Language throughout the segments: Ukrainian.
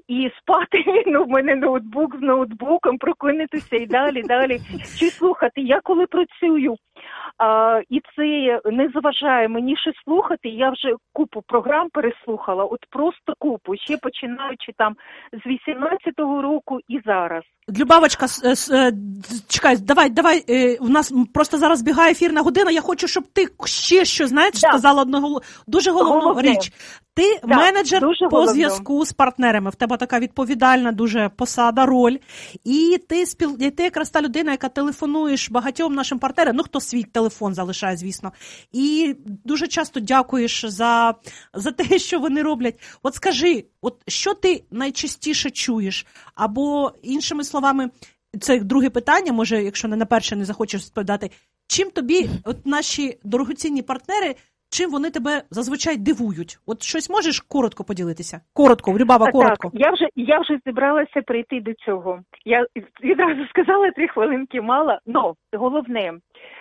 і спати, ну, в мене ноутбук з ноутбуком, прокинутися і далі. Чи слухати, я коли працюю, і це не заважає мені щось слухати, я вже купу програм переслухала, от просто купу, ще починаючи там з 18-го року і зараз. Любавочка, чекай, давай, у нас просто зараз бігає ефірна година, я хочу, щоб ти ще що, сказала одну дуже головну річ. Ти менеджер по зв'язку з партнерами, в тебе така відповідальна дуже посада, роль, і ти якраз та людина, яка телефонуєш багатьом нашим партнерам, ну хто свій телефон залишає, звісно, і дуже часто дякуєш за те, що вони роблять. От скажи, от що ти найчастіше чуєш, або іншими словами, це друге питання, може, якщо не на перше не захочеш відповідати, чим тобі от наші дорогоцінні партнери, чим вони тебе зазвичай дивують? От щось можеш коротко поділитися? Коротко, Любава, коротко. Так, я вже зібралася прийти до цього. Я відразу сказала 3 хвилинки мало, но головне,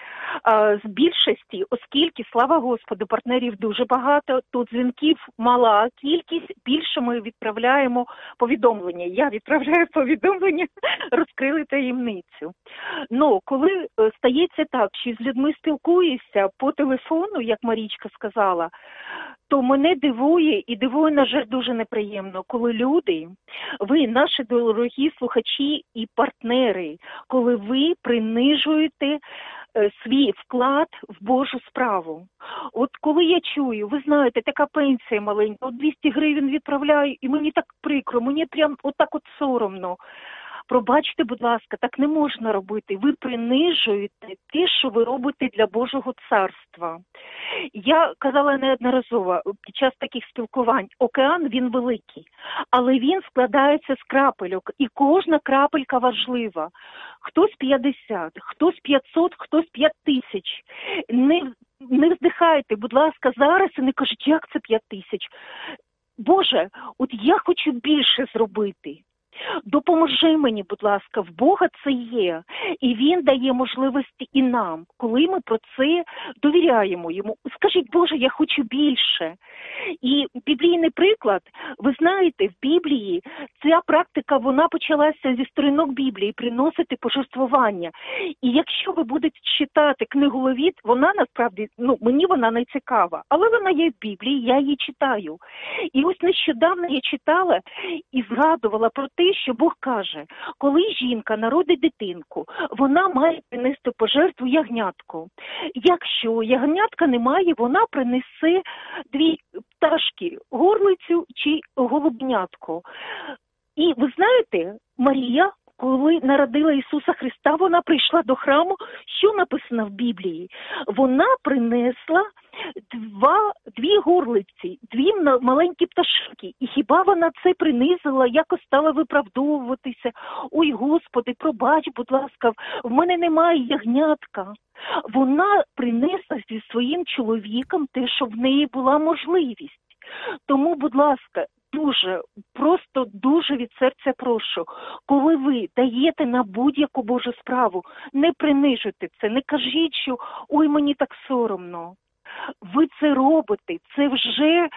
з більшості, оскільки, слава Господу, партнерів дуже багато, тут дзвінків мала кількість, більше ми відправляємо повідомлення. Я відправляю повідомлення, розкрили таємницю. Но коли стається так, що з людьми спілкуєшся по телефону, як Марічка сказала, то мене дивує, і дивує, на жаль, дуже неприємно, коли люди, ви, наші дорогі слухачі і партнери, коли ви принижуєте свій вклад в Божу справу. От коли я чую, ви знаєте, така пенсія маленька, от 200 гривень відправляю, і мені так прикро, мені прям отак от соромно. Пробачте, будь ласка, так не можна робити. Ви принижуєте те, що ви робите для Божого царства. Я казала неодноразово під час таких спілкувань, океан, він великий, але він складається з крапельок, і кожна крапелька важлива. Хтось 50, хтось 500, хтось 5000. Не вздихайте, будь ласка, зараз і не кажіть, як це 5000. Боже, от я хочу більше зробити. Допоможи мені, будь ласка, в Бога це є. І Він дає можливості і нам, коли ми про це довіряємо Йому. Скажіть, Боже, я хочу більше. І біблійний приклад, ви знаєте, в Біблії ця практика, вона почалася зі сторінок Біблії, приносити пожертвування. І якщо ви будете читати книгу Левіт, вона насправді, мені вона не цікава, але вона є в Біблії, я її читаю. І ось нещодавно я читала і згадувала про те, що Бог каже, коли жінка народить дитинку, вона має принести пожертву ягнятку. Якщо ягнятка немає, вона принесе 2 пташки, горлицю чи голубнятку. І ви знаєте, Марія, коли народила Ісуса Христа, вона прийшла до храму. Що написано в Біблії? Вона принесла 2 горлиці, 2 маленькі пташки. І хіба вона це принизила, якось стала виправдовуватися? Ой, Господи, пробач, будь ласка, в мене немає ягнятка. Вона принесла зі своїм чоловіком те, що в неї була можливість. Тому, будь ласка, просто дуже від серця прошу, коли ви даєте на будь-яку Божу справу, не принижуйте це, не кажіть, що ой, мені так соромно. Ви це робите, це вже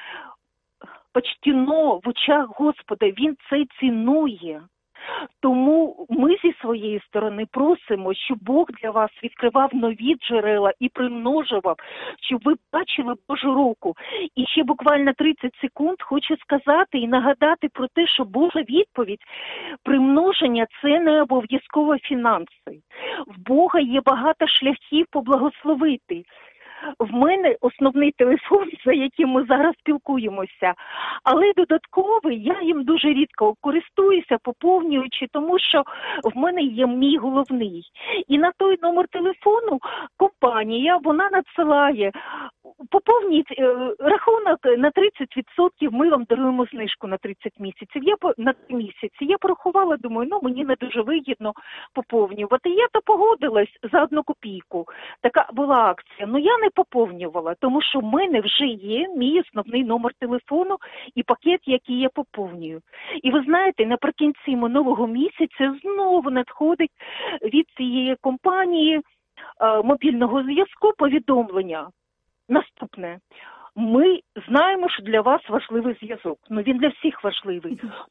почтено в очах Господа, Він це цінує. Тому ми зі своєї сторони просимо, щоб Бог для вас відкривав нові джерела і примножував, щоб ви бачили Божу руку. І ще буквально 30 секунд хочу сказати і нагадати про те, що Божа відповідь, примноження – це не обов'язково фінанси. В Бога є багато шляхів поблагословити. В мене основний телефон, за яким ми зараз спілкуємося, але додатковий я їм дуже рідко користуюся, поповнюючи, тому що в мене є мій головний. І на той номер телефону компанія, вона надсилає, поповніть рахунок на 30%, ми вам даруємо знижку на 30 місяців. На 3 місяці. Я порахувала, думаю, мені не дуже вигідно поповнювати. Я то погодилась за 1 копійку. Така була акція. Я не поповнювала, тому що в мене вже є мій основний номер телефону і пакет, який я поповнюю. І ви знаєте, наприкінці минулого місяця знову надходить від цієї компанії мобільного зв'язку повідомлення. Наступне. Ми знаємо, що для вас важливий зв'язок. Він для всіх важливий.